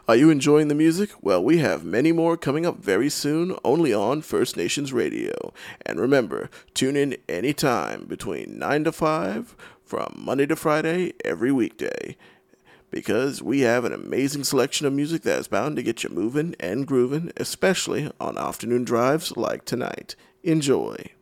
Are you enjoying the music? Well, we have many more coming up very soon, only on First Nations Radio. And remember, tune in anytime between 9 to 5 from Monday to Friday every weekday. Because we have an amazing selection of music that is bound to get you moving and grooving, especially on afternoon drives like tonight. Enjoy.